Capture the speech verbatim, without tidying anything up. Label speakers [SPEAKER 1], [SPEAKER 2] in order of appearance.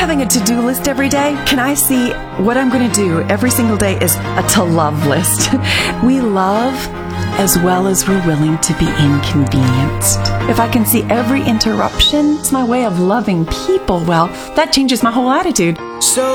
[SPEAKER 1] having a to-do list every day, can I see what I'm going to do every single day is a to-love list? We love as well as we're willing to be inconvenienced. If I can see every interruption, it's my way of loving people, well, that changes my whole attitude.
[SPEAKER 2] So